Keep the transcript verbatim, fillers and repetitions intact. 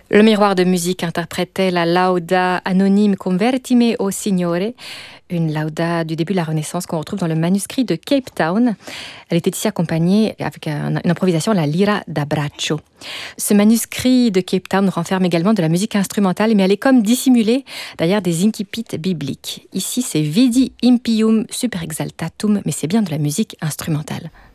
Le Miroir de musique interprétait la Lauda anonyme Convertime o Signore, une Lauda du début de la Renaissance qu'on retrouve dans le manuscrit de Cape Town. Elle était ici accompagnée avec une improvisation, la Lira d'Abraccio. Ce manuscrit de Cape Town renferme également de la musique instrumentale, mais elle est comme dissimulée derrière des incipits bibliques. Ici, c'est Vidi Impium Super Exaltatum, mais c'est bien de la musique instrumentale.